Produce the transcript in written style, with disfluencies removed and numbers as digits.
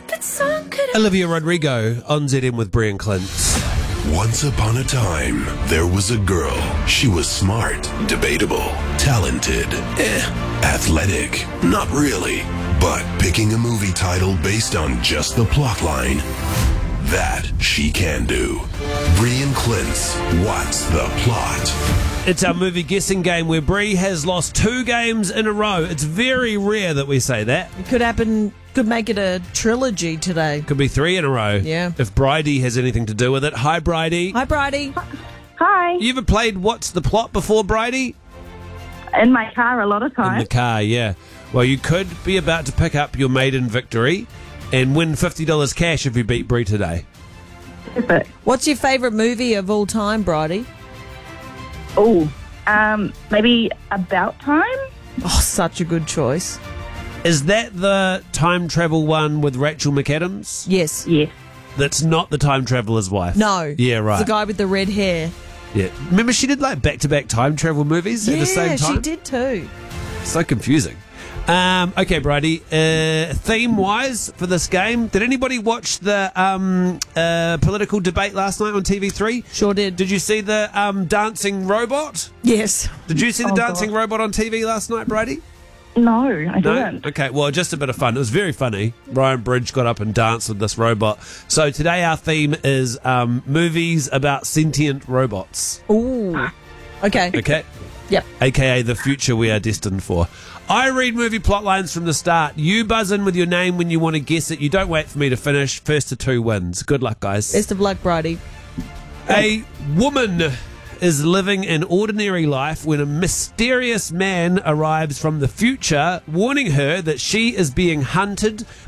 that song could have... Olivia Rodrigo on ZM with Brie and Clint. Once upon a time, there was a girl. She was smart, debatable, talented, athletic, not really. But picking a movie title based on just the plotline, that she can do. Brie and Clint's What's the Plot? It's our movie guessing game where Brie has lost 2 games in a row. It's very rare that we say that. It could happen, could make it a trilogy today. Could be 3 in a row. Yeah. If Bridie has anything to do with it. Hi, Bridie. Hi, Bridie. Hi. You ever played What's the Plot before, Bridie? In my car a lot of In times. the car, yeah. Well, you could be about to pick up your maiden victory and win $50 cash if you beat Brie today. Perfect. What's your favourite movie of all time, Bridie? Oh, maybe About Time? Oh, such a good choice. Is that the time travel one with Rachel McAdams? Yes. Yes. That's not the time traveler's wife. No. Yeah, right. The guy with the red hair. Yeah. Remember she did like back-to-back time travel movies at the same time? Yeah, she did too. So confusing. Okay, Bridie, theme-wise for this game, did anybody watch the political debate last night on TV3? Sure did. Did you see the dancing robot? Yes. Did you see the Oh, dancing God. robot on TV last night, Bridie? No, I No? didn't. Okay, well, just a bit of fun. It was very funny. Ryan Bridge got up and danced with this robot. So today our theme is movies about sentient robots. Ooh. Okay. Okay? Yep. AKA the future we are destined for. I read movie plot lines from the start. You buzz in with your name when you want to guess it. You don't wait for me to finish. First to 2 wins. Good luck, guys. Best of luck, Bridie. A woman is living an ordinary life when a mysterious man arrives from the future, warning her that she is being hunted